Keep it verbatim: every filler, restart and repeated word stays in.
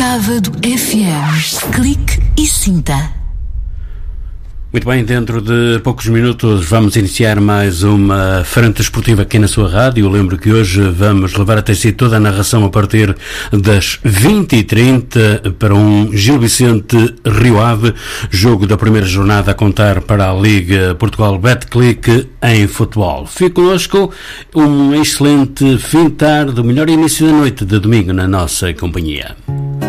Cávado F M. Clique e sinta. Muito bem, dentro de poucos minutos vamos iniciar mais uma frente esportiva aqui na sua rádio. Eu lembro que hoje vamos levar até si toda a narração a partir das vinte e trinta para um Gil Vicente Rio Ave, jogo da primeira jornada a contar para a Liga Portugal Betclic em futebol. Fique connosco, um excelente fim de tarde, o melhor início da noite de domingo na nossa companhia.